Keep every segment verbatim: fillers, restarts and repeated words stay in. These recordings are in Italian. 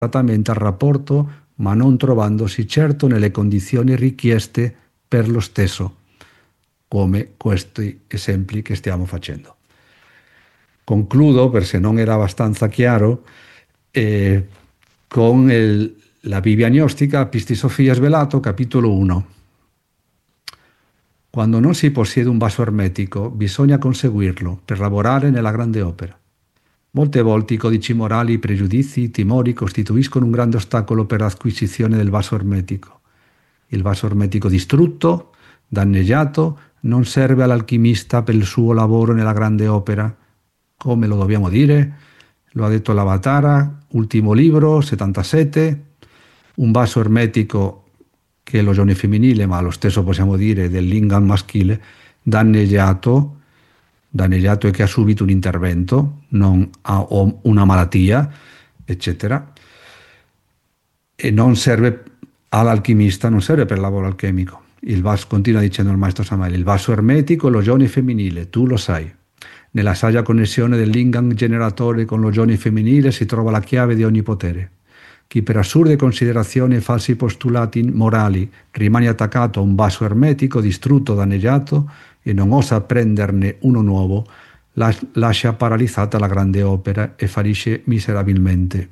al rapporto, ma non trovandosi certo nelle condizioni richieste per lo stesso, come questi esempi che stiamo facendo. Concludo, per se non era abbastanza chiaro, eh, con il, la Bibbia gnostica, Pisti Sofia Svelato, capitolo uno. Quando non si possiede un vaso ermetico, bisogna conseguirlo per lavorare nella grande opera. Molte volte i codici morali, i pregiudizi, i timori costituiscono un grande ostacolo per l'acquisizione del vaso ermetico. Il vaso ermetico distrutto, danneggiato, non serve all'alchimista per il suo lavoro nella grande opera. Come lo dobbiamo dire? Lo ha detto l'Avatara, ultimo libro, settantasette, un vaso ermetico che è lo giorno femminile, ma lo stesso possiamo dire del lingam maschile, danneggiato, danneggiato e che ha subito un intervento, non ha una malattia, eccetera, e non serve all'alchimista, non serve per il lavoro alchemico. Il vaso, continua dicendo il maestro Samael, il vaso ermetico è lo giorno femminile, tu lo sai. Nella saggia connessione del lingam generatore con lo giorno femminile si trova la chiave di ogni potere. Chi per assurde considerazioni e falsi postulati morali rimane attaccato a un vaso ermetico distrutto, danneggiato e non osa prenderne uno nuovo, lascia paralizzata la grande opera e fallisce miserabilmente.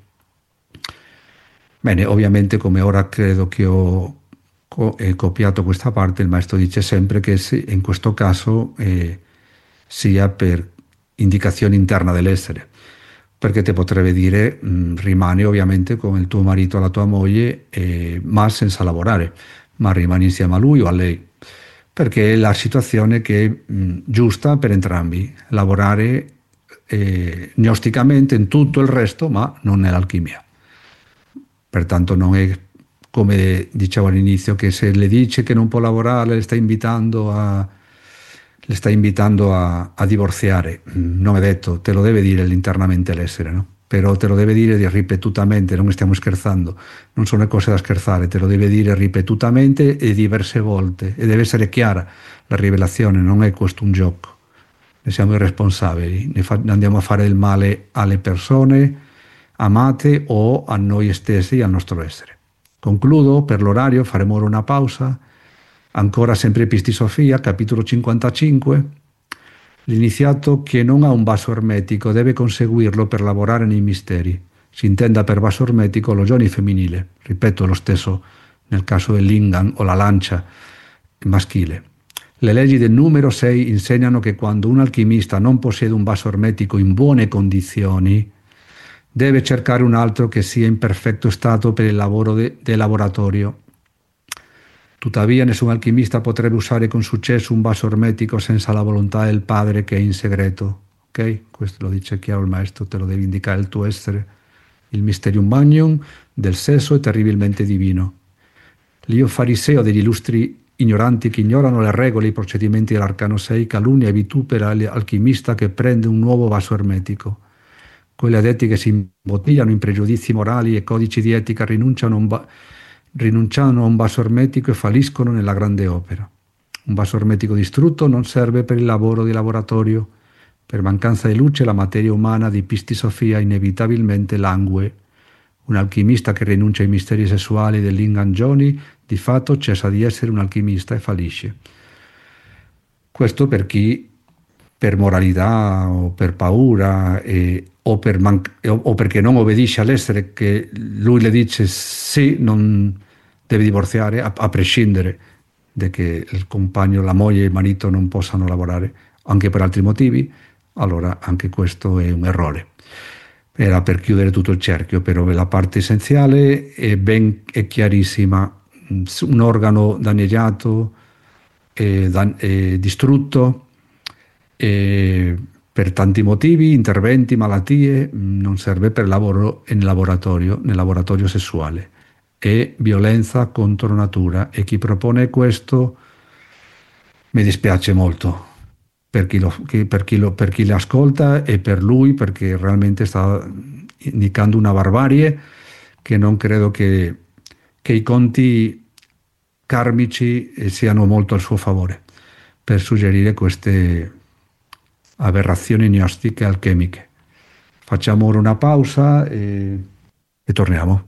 Bene, ovviamente come ora credo che ho, ho copiato questa parte, il maestro dice sempre che in questo caso eh, sia per indicazione interna dell'essere. Perché te potrebbe dire mh, rimani ovviamente con il tuo marito o la tua moglie eh, ma senza lavorare, ma rimani insieme a lui o a lei, perché è la situazione che è mh, giusta per entrambi, lavorare eh, gnosticamente in tutto il resto ma non nell'alchimia. Pertanto non è come dicevo all'inizio che se le dice che non può lavorare le sta invitando a le sta invitando a, a divorziare. Non è detto, te lo deve dire internamente l'essere, no? Però te lo deve dire ripetutamente, non stiamo scherzando, non sono cose da scherzare, te lo deve dire ripetutamente e diverse volte, e deve essere chiara la rivelazione, non è questo un gioco. Ne siamo irresponsabili, ne, fa, ne andiamo a fare del male alle persone amate o a noi stessi e al nostro essere. Concludo, per l'orario faremo ora una pausa. Ancora sempre Pisti Sofia, capitolo cinquantacinque. L'iniziato che non ha un vaso ermetico deve conseguirlo per lavorare nei misteri. Si intenda per vaso ermetico lo giorno femminile, ripeto lo stesso nel caso del lingam o la lancia maschile. Le leggi del numero sei insegnano che quando un alchimista non possiede un vaso ermetico in buone condizioni, deve cercare un altro che sia in perfetto stato per il lavoro de, de laboratorio. Tuttavia nessun alchimista potrebbe usare con successo un vaso ermetico senza la volontà del padre che è in segreto. Ok? Questo lo dice chiaro il maestro, te lo deve indicare il tuo essere. Il mysterium magnum del sesso è terribilmente divino. L'io fariseo degli illustri ignoranti che ignorano le regole e i procedimenti dell'arcano sei calunnia e vitupera l'alchimista che prende un nuovo vaso ermetico. Quelli addetti che si imbottigliano in pregiudizi morali e codici di etica rinunciano a un vaso rinunciano a un vaso ermetico e falliscono nella grande opera. Un vaso ermetico distrutto non serve per il lavoro di laboratorio. Per mancanza di luce la materia umana di Pisti Sofia inevitabilmente langue. Un alchimista che rinuncia ai misteri sessuali dell'Ingan Joni di fatto cessa di essere un alchimista e fallisce. Questo per chi per moralità o per paura e, o, per man- o perché non obbedisce all'essere che lui le dice sì, non deve divorziare a, a prescindere da che il compagno, la moglie e il marito non possano lavorare anche per altri motivi, allora anche questo è un errore. Era per chiudere tutto il cerchio, però la parte essenziale è ben è chiarissima. Un organo danneggiato e, dan- e distrutto e per tanti motivi, interventi, malattie, non serve per lavoro in laboratorio, nel laboratorio sessuale. È violenza contro natura e chi propone questo mi dispiace molto per chi, lo, per chi, lo, per chi le ascolta e per lui, perché realmente sta indicando una barbarie che non credo che, che i conti karmici siano molto al suo favore per suggerire queste aberrazioni gnostiche alchemiche. Facciamo ora una pausa e e torniamo.